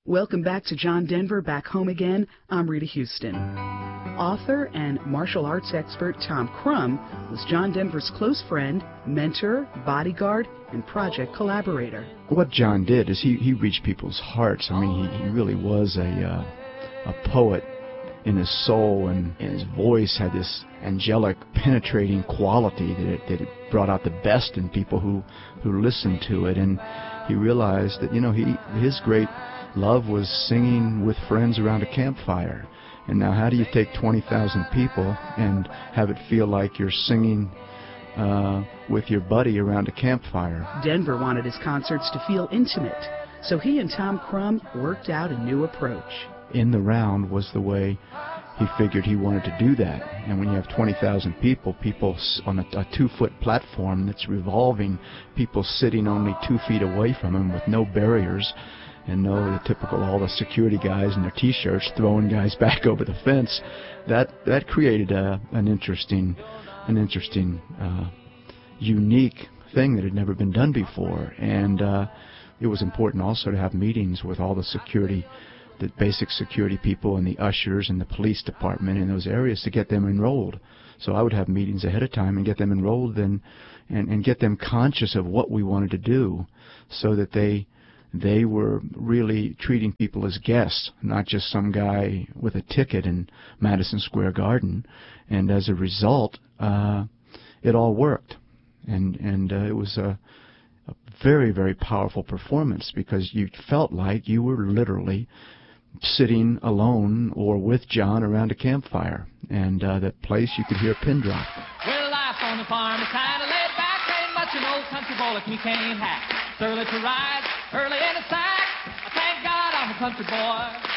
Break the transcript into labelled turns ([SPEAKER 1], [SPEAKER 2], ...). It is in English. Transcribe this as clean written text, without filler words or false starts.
[SPEAKER 1] Welcome back to John Denver, Back Home Again. I'm Rita Houston. Author and martial arts expert Tom Crum was John Denver's close friend, mentor, bodyguard, and project collaborator.
[SPEAKER 2] What John did is he reached people's hearts. I mean, he really was a poet in his soul, and his voice had this angelic, penetrating quality that it brought out the best in people who listened to it. And he realized that, his great love was singing with friends around a campfire. And now how do you take 20,000 people and have it feel like you're singing with your buddy around a campfire?
[SPEAKER 1] Denver wanted his concerts to feel intimate, so he and Tom Crum worked out a new approach.
[SPEAKER 2] In the round was the way he figured he wanted to do that. And when you have 20,000 people on a 2-foot platform that's revolving, people sitting only 2 feet away from him with no barriers, and the typical, all the security guys in their T-shirts throwing guys back over the fence, that created an interesting, unique thing that had never been done before. And it was important also to have meetings with all the basic security people and the ushers and the police department in those areas to get them enrolled. So I would have meetings ahead of time and get them enrolled and get them conscious of what we wanted to do, so that they were really treating people as guests, not just some guy with a ticket in Madison Square Garden. And as a result, it all worked. And it was a very, very powerful performance, because you felt like you were literally sitting alone or with John around a campfire. And that place, you could hear a pin drop.
[SPEAKER 3] Well, life on the farm is kind of laid back. Ain't much an old country boy like me can't hack. It's early to rise, early in the sack. I thank God I'm a country boy.